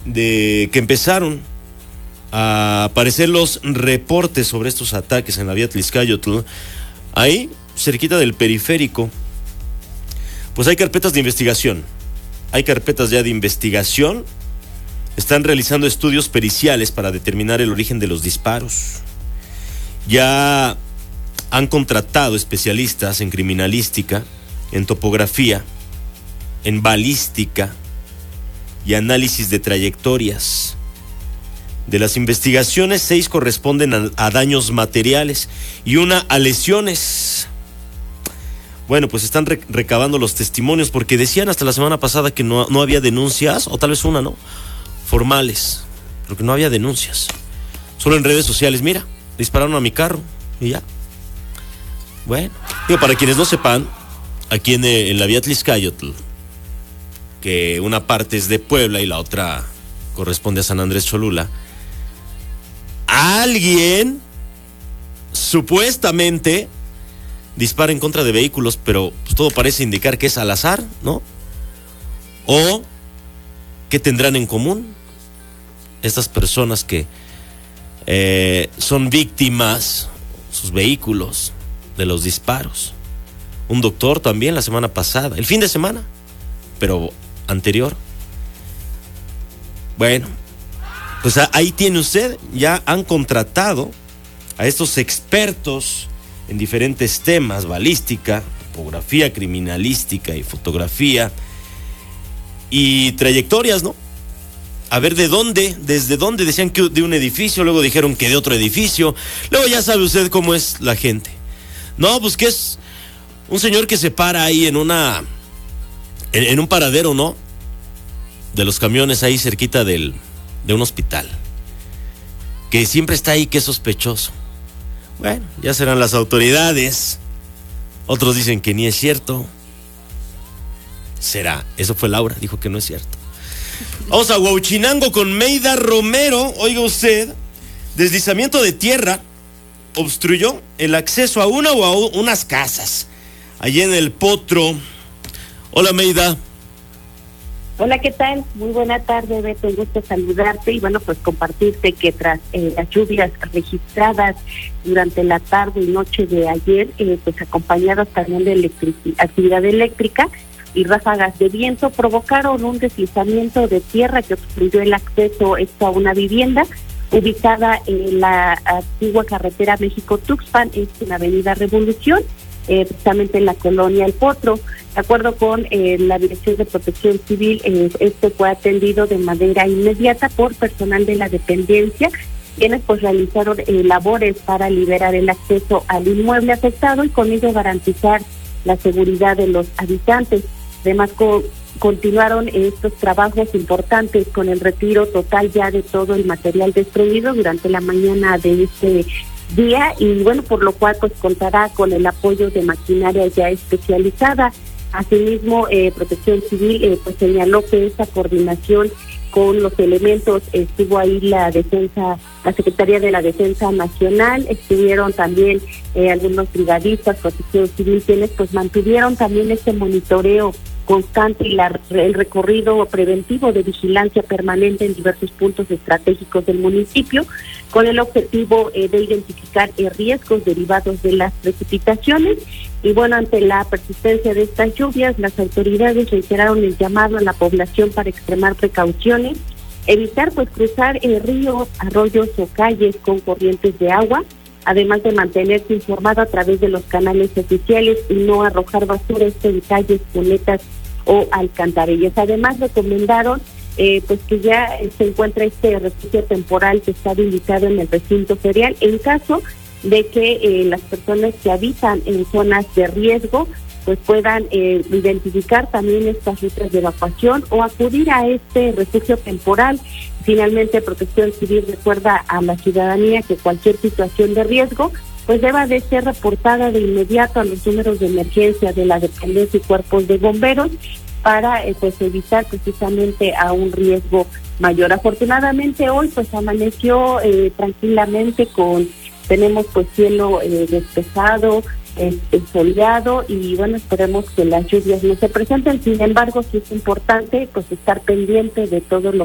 de que empezaron a aparecer los reportes sobre estos ataques en la vía Tlixcayotl, ahí, cerquita del periférico, pues hay carpetas de investigación. Hay carpetas ya de investigación. Están realizando estudios periciales para determinar el origen de los disparos. Ya han contratado especialistas en criminalística, en topografía, en balística y análisis de trayectorias. De las investigaciones, 6 corresponden a daños materiales y 1 a lesiones. Bueno, pues están recabando los testimonios porque decían hasta la semana pasada que no había denuncias, o tal vez una, ¿no? Formales, pero que no había denuncias. Solo en redes sociales, mira, dispararon a mi carro y ya. Bueno, digo, para quienes no sepan, aquí en la vía Tlixcayotl, que una parte es de Puebla y la otra corresponde a San Andrés Cholula, alguien supuestamente dispara en contra de vehículos, pero pues todo parece indicar que es al azar, ¿no? ¿O qué tendrán en común estas personas que son víctimas, sus vehículos, de los disparos? Un doctor también la semana pasada, el fin de semana, pero anterior. Bueno, pues ahí tiene usted, ya han contratado a estos expertos en diferentes temas, balística, topografía, criminalística y fotografía y trayectorias, ¿no? A ver desde dónde decían que de un edificio, luego dijeron que de otro edificio, luego ya sabe usted cómo es la gente. No, pues que es un señor que se para ahí en un paradero, ¿no? De los camiones ahí cerquita de un hospital, que siempre está ahí, que es sospechoso. Bueno, ya serán las autoridades. Otros dicen que ni es cierto. Será, eso fue Laura, dijo que no es cierto. Vamos a Huauchinango con Meida Romero. Oiga usted, deslizamiento de tierra obstruyó el acceso a una o a unas casas allí en el Potro. Hola, Meida. Hola, ¿qué tal? Muy buena tarde, Beto, un gusto saludarte y bueno, pues compartirte que tras las lluvias registradas durante la tarde y noche de ayer, pues acompañadas también de actividad eléctrica y ráfagas de viento, provocaron un deslizamiento de tierra que obstruyó el acceso a una vivienda ubicada en la antigua carretera México-Tuxpan, en Avenida Revolución, precisamente en la colonia El Potro. De acuerdo con la Dirección de Protección Civil, este fue atendido de manera inmediata por personal de la dependencia, quienes pues realizaron labores para liberar el acceso al inmueble afectado y con ello garantizar la seguridad de los habitantes. Además, continuaron estos trabajos importantes con el retiro total ya de todo el material destruido durante la mañana de este día y bueno, por lo cual pues contará con el apoyo de maquinaria ya especializada. Asimismo, Protección Civil pues señaló que esa coordinación con los elementos estuvo ahí la Secretaría de la Defensa Nacional, estuvieron también algunos brigadistas, Protección Civil, quienes pues mantuvieron también este monitoreo constante y el recorrido preventivo de vigilancia permanente en diversos puntos estratégicos del municipio, con el objetivo de identificar riesgos derivados de las precipitaciones. Y bueno, ante la persistencia de estas lluvias, las autoridades reiteraron el llamado a la población para extremar precauciones, evitar pues cruzar ríos, arroyos o calles con corrientes de agua, además de mantenerse informado a través de los canales oficiales y no arrojar basura en calles, cunetas o alcantarillas. Además recomendaron pues que ya se encuentra este refugio temporal que está habilitado en el recinto ferial en caso de que las personas que habitan en zonas de riesgo pues puedan identificar también estas rutas de evacuación o acudir a este refugio temporal. Finalmente, Protección Civil recuerda a la ciudadanía que cualquier situación de riesgo pues deba de ser reportada de inmediato a los números de emergencia de la dependencia y cuerpos de bomberos para pues evitar precisamente a un riesgo mayor. Afortunadamente hoy pues amaneció tranquilamente tenemos pues cielo despejado, soleado y bueno, esperemos que las lluvias no se presenten. Sin embargo, sí es importante pues estar pendiente de todo lo